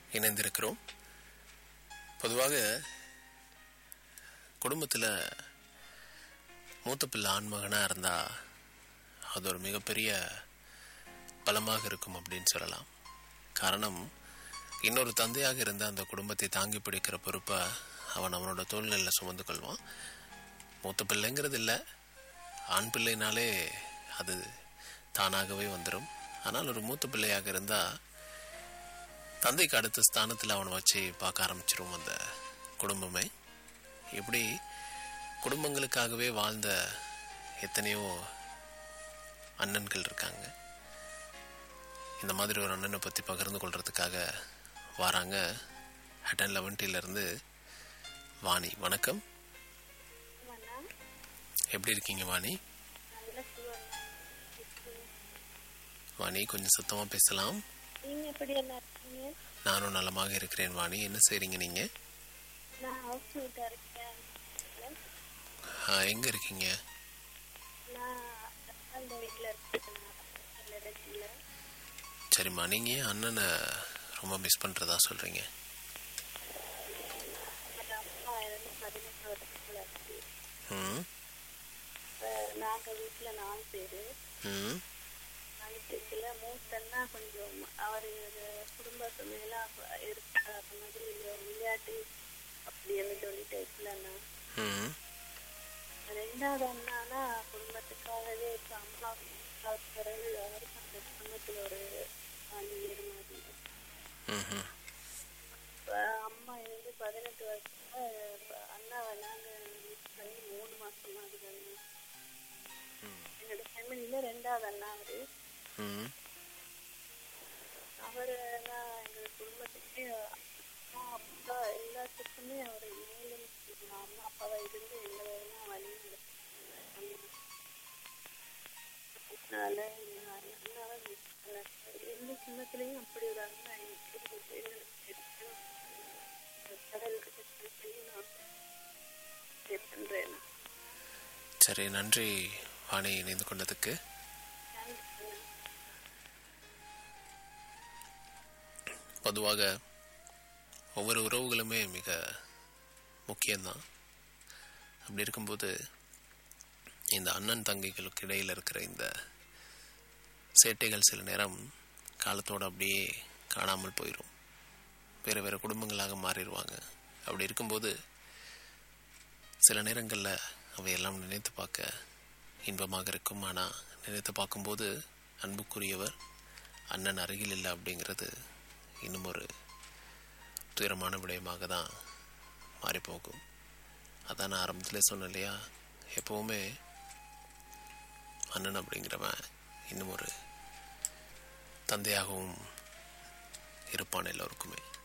இணைந்திருக்கிறோம். பொதுவாக குடும்பத்தில் மூத்த பிள்ளை ஆண்மகனாக இருந்தால் அது ஒரு மிகப்பெரிய பலமாக இருக்கும் அப்படின்னு சொல்லலாம். காரணம், இன்னொரு தந்தையாக இருந்த அந்த குடும்பத்தை தாங்கி பிடிக்கிற பொறுப்பை அவன் அவனோட தோள்களில் சுமந்து கொள்வான். மூத்த பிள்ளைங்கிறது இல்லை, ஆண் பிள்ளைனாலே அது தானாகவே வந்துடும். ஆனால் ஒரு மூத்த பிள்ளையாக இருந்தால் தந்தைக்கு அடுத்த ஸ்தானத்தில் அவனை வச்சு பார்க்க ஆரம்பிச்சிரும் அந்த குடும்பமே. இப்படி குடும்பங்களுக்காகவே வாழ்ந்த எத்தனையோ அண்ணன்கள் இருக்காங்க. இந்த மாதிரி ஒரு அண்ணனை பற்றி பகிர்ந்து கொள்றதுக்காக வராங்க ஹட்டன் 11 வாணி. வணக்கம், எப்படி இருக்கீங்க வாணி? வாணி, கொஞ்சம் சத்தமாக பேசலாம். நானும் நலமாக இருக்கிறேன் வாணி. என்ன செய்றீங்க நீங்க? எங்க இருக்கீங்க? சரிம்மா, நீங்க அண்ணனை ரொம்ப மிஸ் பண்றதா சொல்றீங்க? நாங்க வீட்டுல 4 பேரு. மூத்தன்னா கொஞ்சம் அவரு குடும்ப சுமையெல்லாம் மாதிரி விளையாட்டு அப்படின்னு சொல்லிட்டு இல்லைன்னா, ரெண்டாவது அண்ணானா குடும்பத்துக்காகவே இப்ப அம்மா பிறகு அவருக்கு அந்த குடும்பத்துல ஒரு மாதிரி. அம்மா 18 வருஷத்துல அண்ணாவை நாங்க பண்ணி 3 மாசமா இருக்காங்க. என்னோட ஃபேமிலியில 2வது அண்ணா அவரு எங்க குடும்பத்துக்கு அம்மா அப்பா எல்லாத்துக்குமே அவரு மேலும் அம்மா அப்பாவா இருந்து எந்த வேலையும் வழி அதனால எந்த சின்னத்திலையும் அப்படி ஒரு அண்ணா கடலுக்கு பண்றேன். சரி, நன்றி வாணி இணைந்து கொண்டதுக்கு. பொதுவாக ஒவ்வொரு உறவுகளுமே மிக முக்கியம்தான். அப்படி இருக்கும்போது இந்த அண்ணன் தங்கைகளுக்கு இடையில் இருக்கிற இந்த சேட்டைகள் சில நேரம் காலத்தோடு அப்படியே காணாமல் போயிடும். வேறு வேறு குடும்பங்களாக மாறிடுவாங்க. அப்படி இருக்கும்போது சில நேரங்களில் அவையெல்லாம் நினைத்து பார்க்க இன்பமாக இருக்கும். ஆனால் நினைத்து பார்க்கும்போது அன்புக்குரியவர் அண்ணன் அருகில் இல்லை அப்படிங்கிறது இன்னும் ஒரு துயரமான விடயமாக தான் மாறிப்போகும். அதான் நான் ஆரம்பத்தில் சொன்னேன் இல்லையா, எப்போவுமே அண்ணன் அப்படிங்கிறவன் இன்னும் ஒரு தந்தையாகவும் இருப்பான் எல்லோருக்குமே.